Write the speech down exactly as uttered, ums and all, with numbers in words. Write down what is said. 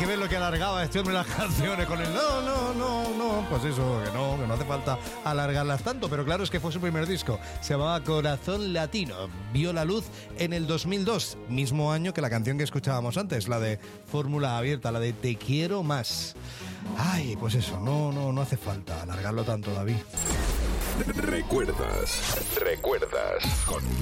que ver lo que alargaba este hombre las canciones con el no, no, no, no. Pues eso, que no, que no hace falta alargarlas tanto. Pero claro, es que fue su primer disco. Se llamaba Corazón Latino. Vio la luz en el dos mil dos, mismo año que la canción que escuchábamos antes, la de Fórmula Abierta, la de Te Quiero Más. Ay, pues eso, no, no, no hace falta alargarlo tanto, David. Recuerdas, recuerdas con